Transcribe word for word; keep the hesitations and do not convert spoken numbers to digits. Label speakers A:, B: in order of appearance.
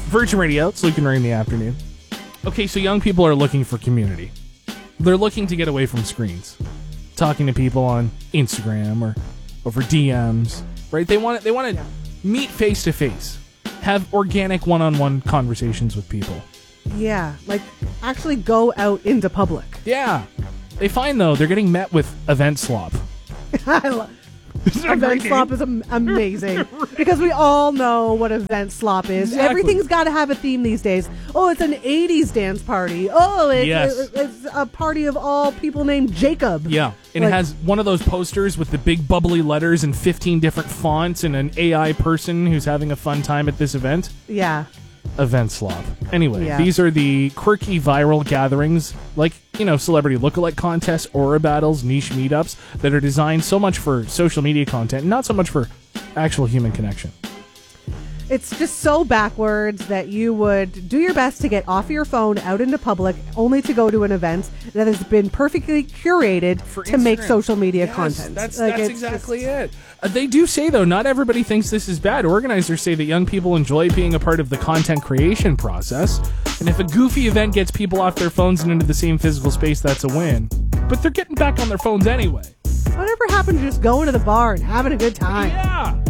A: Virgin Radio, it's Luke and Ray in the afternoon. Okay, so young people are looking for community. They're looking to get away from screens, talking to people on Instagram or over D Ms, right? They want they want to meet face to face, have organic one-on-one conversations with people.
B: Yeah, like actually go out into public.
A: Yeah, they find though they're getting met with event slop.
B: I love. Event slop is am- amazing right. Because we all know what event slop is.
A: Exactly.
B: Everything's got to have a theme these days. Oh, it's an eighties dance party. Oh, it's,
A: yes.
B: it, it's a party of all people named Jacob.
A: Yeah, and
B: like,
A: it has one of those posters with the big bubbly letters and fifteen different fonts and an A I person who's having a fun time at this event.
B: Yeah.
A: Event slop. Anyway,
B: yeah.
A: These are the quirky viral gatherings, like, you know, celebrity lookalike contests, aura battles, niche meetups that are designed so much for social media content, not so much for actual human connection.
B: It's just so backwards that you would do your best to get off your phone out into public only to go to an event that has been perfectly curated
A: for
B: to
A: Instagram.
B: Make social media
A: yes,
B: content.
A: That's,
B: like
A: that's exactly just... it. Uh, they do say, though, not everybody thinks this is bad. Organizers say that young people enjoy being a part of the content creation process. And if a goofy event gets people off their phones and into the same physical space, that's a win. But they're getting back on their phones anyway.
B: Whatever happened to just going to the bar and having a good time?
A: Yeah.